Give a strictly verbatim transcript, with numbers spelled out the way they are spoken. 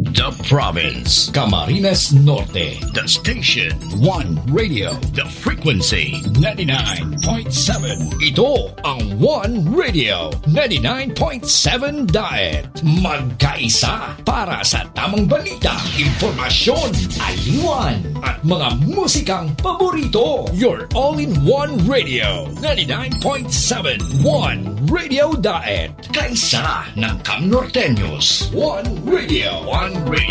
The province. Camarines Norte. The station. One Radio. The frequency. ninety-nine point seven. Ito ang One Radio. ninety-nine point seven Diet. Magkaisa para sa tamang balita, impormasyon, aliwan, at mga musikang paborito. Your all-in-one radio. ninety-nine point seven. One Radio Diet. Kaisa ng Cam Norteños. One Radio. One Radio.